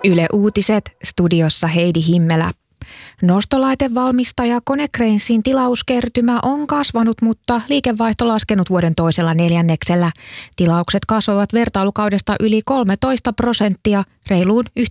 Yle Uutiset, studiossa Heidi Himmelä. Nostolaitevalmistaja Konecranesin tilauskertymä on kasvanut, mutta liikevaihto laskenut vuoden toisella neljänneksellä. Tilaukset kasvavat vertailukaudesta yli 13%, reiluun 1